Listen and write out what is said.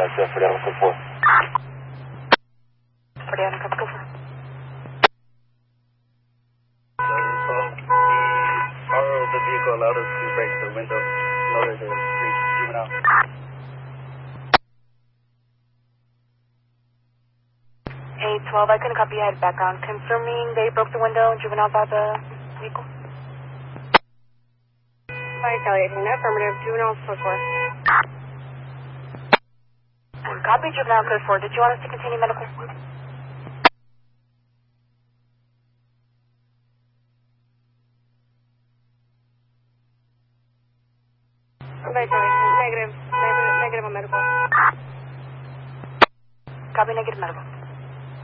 That's for down code 4. For down code 4. Power of the vehicle allowed us to break the window in order to reach juvenile. 812, I couldn't copy. I had background. Confirming they broke the window and juvenile's out the vehicle. Hi, Kelly. Affirmative. Juvenile code 4. Copy, juvenile code 4. Did you want us to continue medical? Hi, Kelly. Negative. Negative on medical. Copy, negative medical.